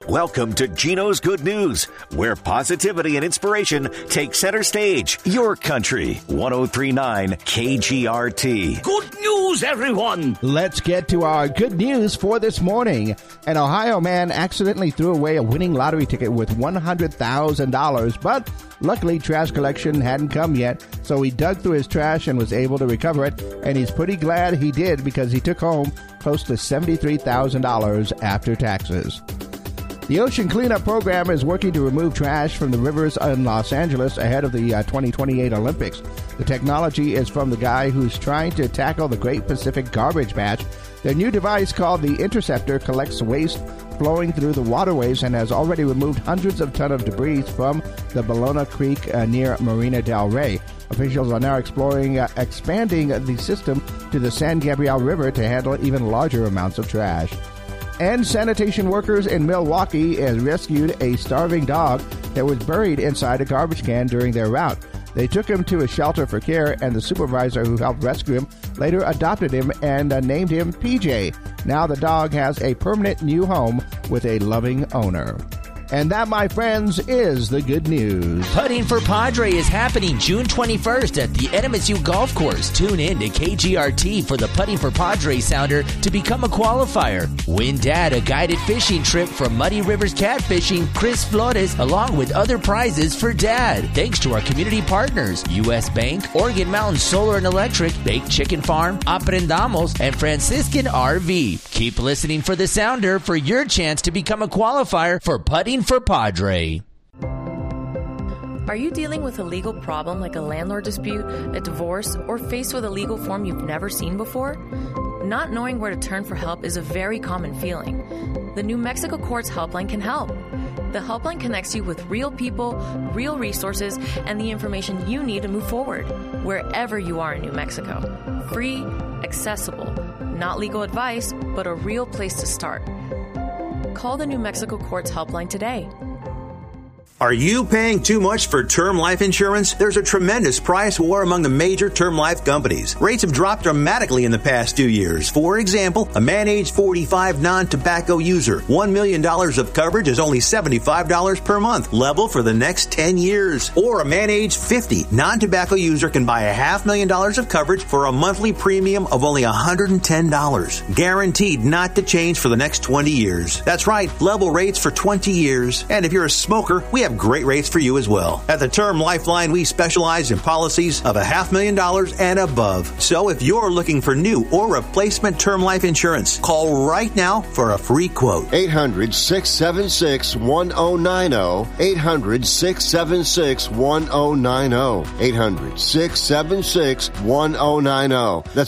Welcome to Gino's Good News, where positivity and inspiration take center stage. Your country, 103.9 KGRT. Good news, everyone! Let's get to our good news for this morning. An Ohio man accidentally threw away a winning lottery ticket with $100,000, but luckily trash collection hadn't come yet, so he dug through his trash and was able to recover it, and he's pretty glad he did because he took home close to $73,000 after taxes. The Ocean Cleanup Program is working to remove trash from the rivers in Los Angeles ahead of the 2028 Olympics. The technology is from the guy who's trying to tackle the Great Pacific Garbage Patch. Their new device called the Interceptor collects waste flowing through the waterways and has already removed hundreds of tons of debris from the Ballona Creek near Marina del Rey. Officials are now expanding the system to the San Gabriel River to handle even larger amounts of trash. And sanitation workers in Milwaukee has rescued a starving dog that was buried inside a garbage can during their route. They took him to a shelter for care, and the supervisor who helped rescue him later adopted him and named him PJ. Now the dog has a permanent new home with a loving owner. And that, my friends, is the good news. Putting for Padre is happening June 21st at the NMSU Golf Course. Tune in to KGRT for the Putting for Padre sounder to become a qualifier. Win Dad a guided fishing trip from Muddy Rivers Catfishing, Chris Flores, along with other prizes for Dad. Thanks to our community partners, U.S. Bank, Oregon Mountain Solar and Electric, Baked Chicken Farm, Aprendamos, and Franciscan RV. Keep listening for the sounder for your chance to become a qualifier for Putting for Padre. Are you dealing with a legal problem like a landlord dispute, a divorce, or faced with a legal form you've never seen before? Not knowing where to turn for help is a very common feeling. The New Mexico Courts Helpline can help. The helpline connects you with real people, real resources, and the information you need to move forward, wherever you are in New Mexico. Free, accessible, not legal advice, but a real place to start. Call the New Mexico Courts Helpline today. Are you paying too much for term life insurance? There's a tremendous price war among the major term life companies. Rates have dropped dramatically in the past 2 years. For example, a man age 45 non-tobacco user, $1 million of coverage is only $75 per month, level for the next 10 years. Or a man age 50 non-tobacco user can buy $500,000 of coverage for a monthly premium of only $110, guaranteed not to change for the next 20 years. That's right, level rates for 20 years. And if you're a smoker, we have great rates for you as well. At the Term Lifeline, we specialize in policies of $500,000 and above. So if you're looking for new or replacement term life insurance, call right now for a free quote. 800-676-1090. 800-676-1090. 800-676-1090. That's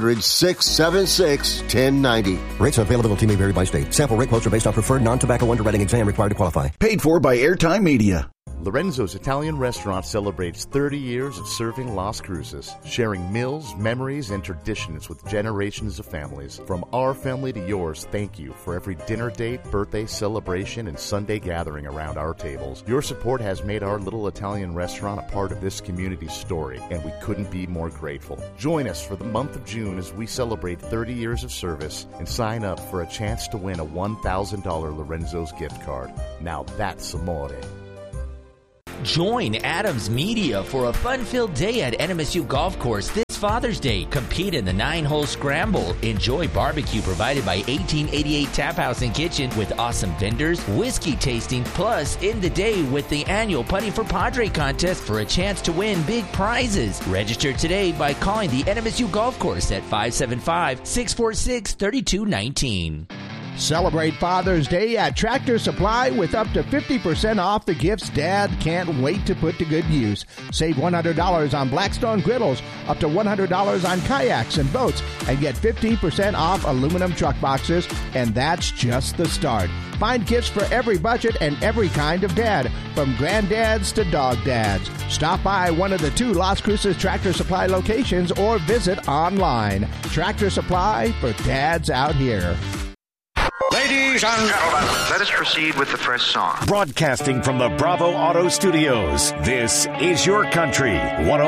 800-676-1090. Rates and availability may vary by state. Sample rate quotes are based on preferred non-tobacco underwriting exam required to qualify. Paid for by Airtime Media. Lorenzo's Italian Restaurant celebrates 30 years of serving Las Cruces, sharing meals, memories, and traditions with generations of families. From our family to yours, thank you for every dinner date, birthday celebration, and Sunday gathering around our tables. Your support has made our little Italian restaurant a part of this community's story, and we couldn't be more grateful. Join us for the month of June as we celebrate 30 years of service and sign up for a chance to win a $1,000 Lorenzo's gift card. Now that's amore. Join Adams Media for a fun-filled day at NMSU Golf Course this Father's Day. Compete in the 9-hole scramble. Enjoy barbecue provided by 1888 Tap House and Kitchen with awesome vendors, whiskey tasting, plus end the day with the annual Putting for Padre contest for a chance to win big prizes. Register today by calling the NMSU Golf Course at 575-646-3219. Celebrate Father's Day at Tractor Supply with up to 50% off the gifts Dad can't wait to put to good use. Save $100 on Blackstone griddles, up to $100 on kayaks and boats, and get 15% off aluminum truck boxes, and that's just the start. Find gifts for every budget and every kind of dad, from granddads to dog dads. Stop by one of the 2 Las Cruces Tractor Supply locations or visit online. Tractor Supply for dads out here. Ladies and gentlemen, let us proceed with the first song. Broadcasting from the Bravo Auto Studios, this is Your Country,